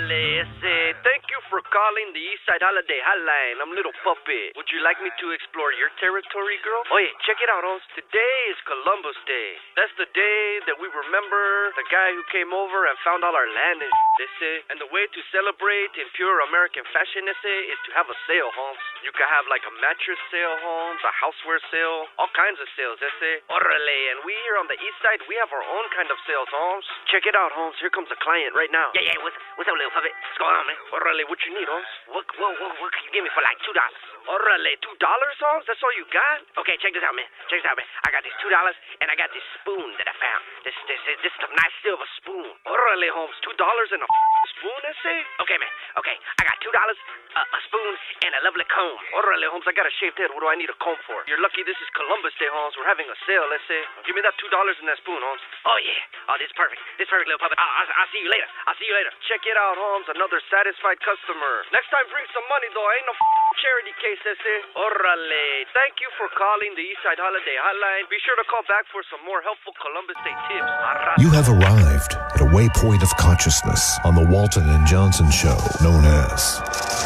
Orale, thank you for calling the Eastside Holiday Hotline. I'm Little Puppet. Would you like me to explore your territory, girl? Oh, yeah, check it out, Holmes. Today is Columbus Day. That's the day that we remember the guy who came over and found all our land and and the way to celebrate in pure American fashion, is to have a sale, Holmes. You can have like a mattress sale, Holmes, a houseware sale, all kinds of sales, Orale, and we here on the East Side, we have our own kind of sales, Holmes. Check it out, Holmes. Here comes a client right now. Yeah, what's up, Little Puppet? What's going on, man? Orale, what you need, Holmes? What can you give me for like $2? Orale, $2, Holmes? That's all you got? Okay, check this out, man. I got this $2 and I got this spoon that I found. This is a nice silver spoon. Orale, Holmes, $2 and a spoon, Okay, man. Okay, I got $2, a spoon, and a lovely comb. Orale, Holmes, I got a shaved head. What do I need a comb for? You're lucky this is Columbus Day, Holmes. We're having a sale, Give me that $2 and that spoon, Holmes. Oh, yeah. Oh, this is perfect. Little Puppet. I'll see you later. Check it out, Holmes. Another satisfied customer. Next time, bring some money, though. Ain't no charity case, Orale. Thank you for calling the Eastside Holiday Hotline. Be sure to call back for some more helpful Columbus Day tips. You have arrived at a waypoint of consciousness on the Walton and Johnson show, known as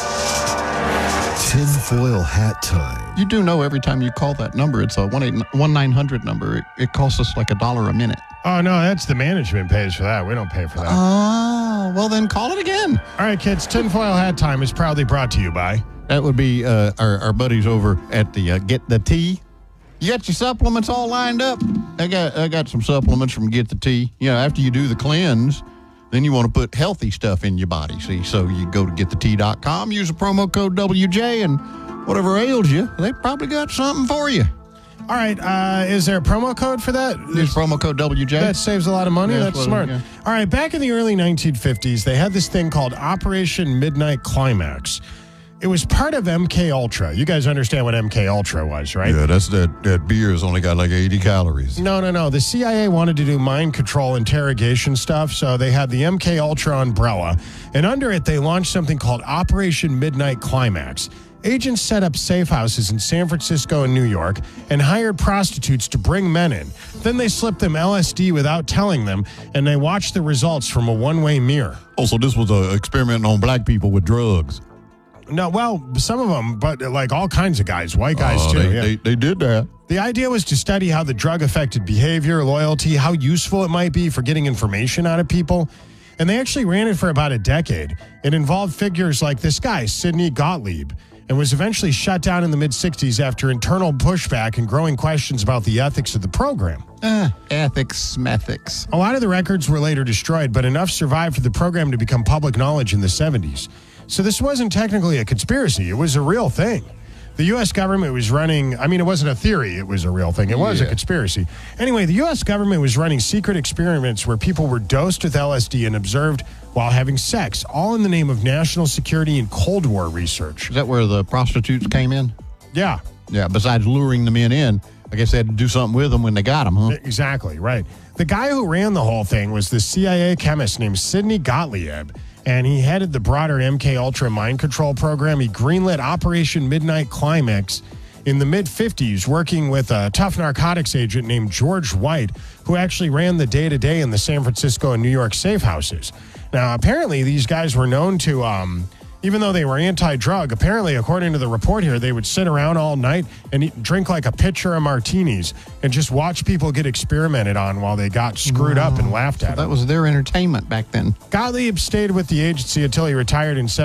Tinfoil Hat Time. You do know every time you call that number, it's a 1-900 number. It costs us like $1 a minute. Oh, no, that's the management pays for that. We don't pay for that. Oh, well, then call it again. All right, kids, Tinfoil Hat Time is proudly brought to you by... That would be our buddies over at the Get the Tea. You got your supplements all lined up? I got some supplements from Get the Tea. You know, after you do the cleanse, then you want to put healthy stuff in your body. See, so you go to getthetea.com, use the promo code WJ, and whatever ails you, they probably got something for you. All right, is there a promo code for that? Use promo code WJ. That saves a lot of money. That's smart. Yeah. All right, back in the early 1950s, they had this thing called Operation Midnight Climax. It was part of MK Ultra. You guys understand what MK Ultra was, right? Yeah, that's that beer's only got like 80 calories. No. The CIA wanted to do mind control interrogation stuff, so they had the MK Ultra umbrella, and under it they launched something called Operation Midnight Climax. Agents set up safe houses in San Francisco and New York and hired prostitutes to bring men in. Then they slipped them LSD without telling them, and they watched the results from a one-way mirror. Also, this was an experiment on black people with drugs. No, well, some of them, but like all kinds of guys, white guys too. They did that. The idea was to study how the drug affected behavior, loyalty, how useful it might be for getting information out of people. And they actually ran it for about a decade. It involved figures like this guy, Sidney Gottlieb, and was eventually shut down in the mid-'60s after internal pushback and growing questions about the ethics of the program. Ethics, methics. A lot of the records were later destroyed, but enough survived for the program to become public knowledge in the 70s. So this wasn't technically a conspiracy. It was a real thing. The U.S. government was running, it wasn't a theory. It was a real thing. It was a conspiracy. Anyway, the U.S. government was running secret experiments where people were dosed with LSD and observed while having sex, all in the name of national security and Cold War research. Is that where the prostitutes came in? Yeah. Yeah, besides luring the men in, I guess they had to do something with them when they got them, huh? Exactly, right. The guy who ran the whole thing was the CIA chemist named Sidney Gottlieb, and he headed the broader MK Ultra mind control program. He greenlit Operation Midnight Climax in the mid-'50s, working with a tough narcotics agent named George White, who actually ran the day-to-day in the San Francisco and New York safe houses. Now, apparently, these guys were known to, even though they were anti-drug, apparently, according to the report here, they would sit around all night and drink like a pitcher of martinis and just watch people get experimented on while they got screwed up and laughed at them. That was their entertainment back then. Gottlieb stayed with the agency until he retired in